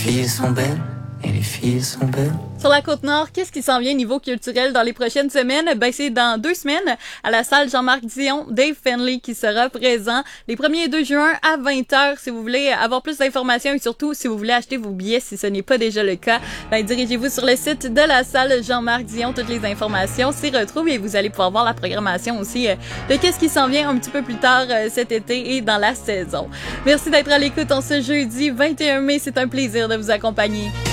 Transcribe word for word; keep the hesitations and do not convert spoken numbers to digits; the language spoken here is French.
filles sont belles, et les filles sont belles. Sur la Côte-Nord, qu'est-ce qui s'en vient niveau culturel dans les prochaines semaines? Ben, c'est dans deux semaines, à la salle Jean-Marc Dion, Dave Finlay qui sera présent les premier et deux juin à vingt heures. Si vous voulez avoir plus d'informations et surtout, si vous voulez acheter vos billets, si ce n'est pas déjà le cas, ben, dirigez-vous sur le site de la salle Jean-Marc Dion. Toutes les informations s'y retrouvent et vous allez pouvoir voir la programmation aussi euh, de qu'est-ce qui s'en vient un petit peu plus tard euh, cet été et dans la saison. Merci d'être à l'écoute en ce jeudi vingt et un mai. C'est un plaisir de vous accompagner.